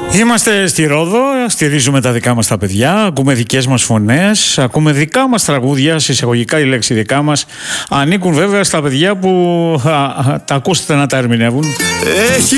Είμαστε στη Ρόδο, στηρίζουμε τα δικά μας τα παιδιά, ακούμε δικές μας φωνές, ακούμε δικά μας τραγούδια, συσσαγωγικά η λέξη δικά μας, ανήκουν βέβαια στα παιδιά που τα ακούσετε να τα ερμηνεύουν. Έχει